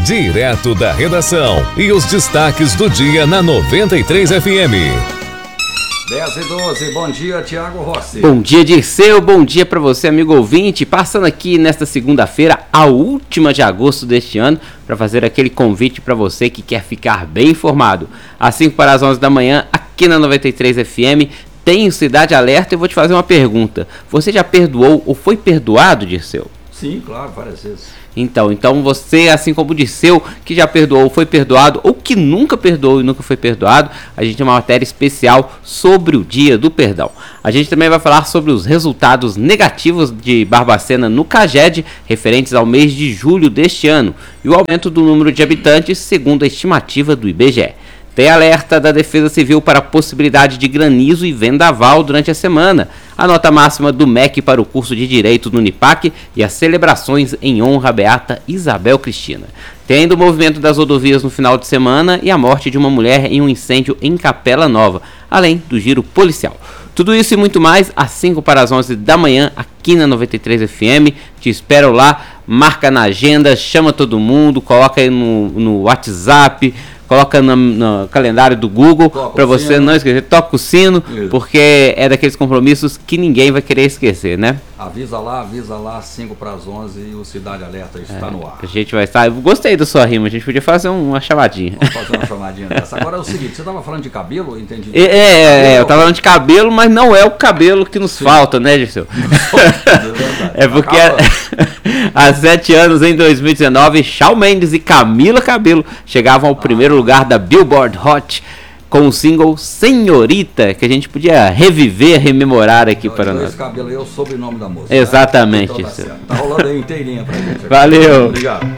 direto da redação e os destaques do dia na 93 FM. 10h12, bom dia, Tiago Rossi. Bom dia, Dirceu, bom dia para você, amigo ouvinte. Passando aqui nesta segunda-feira, a última de agosto deste ano, para fazer aquele convite para você que quer ficar bem informado. Às 5 para as 11 da manhã, aqui na 93 FM, tem o Cidade Alerta e eu vou te fazer uma pergunta. Você já perdoou ou foi perdoado, Dirceu? Sim, claro, várias vezes. Então você, assim como o Dirceu, que já perdoou, foi perdoado, ou que nunca perdoou e nunca foi perdoado, a gente tem uma matéria especial sobre o Dia do Perdão. A gente também vai falar sobre os resultados negativos de Barbacena no CAGED, referentes ao mês de julho deste ano, e o aumento do número de habitantes, segundo a estimativa do IBGE. Tem alerta da Defesa Civil para a possibilidade de granizo e vendaval durante a semana. A nota máxima do MEC para o curso de Direito no Unipac e as celebrações em honra à beata Isabel Cristina. Tem ainda o movimento das rodovias no final de semana e a morte de uma mulher em um incêndio em Capela Nova, além do giro policial. Tudo isso e muito mais às 5 para as 11 da manhã aqui na 93 FM. Te espero lá, marca na agenda, chama todo mundo, coloca aí no WhatsApp, coloca no calendário do Google para você não esquecer. Toca o sino, isso, porque é daqueles compromissos que ninguém vai querer esquecer, né? Avisa lá, 5 para as 11 e o Cidade Alerta está no ar. A gente vai estar. Eu gostei da sua rima, a gente podia fazer uma chamadinha. Vamos fazer uma chamadinha dessa. Agora é o seguinte, você estava falando de cabelo, entendi? Eu estava falando de cabelo, mas não é o cabelo que nos falta, né, Dirceu? É porque há 7 anos, em 2019, Shawn Mendes e Camila Cabello chegavam ao primeiro lugar da Billboard Hot com o single Senhorita, que a gente podia rememorar aqui para nós. Esse cabelo aí é o sobrenome da música. Exatamente. Né? Então tá rolando aí inteirinha pra gente. Valeu. Obrigado.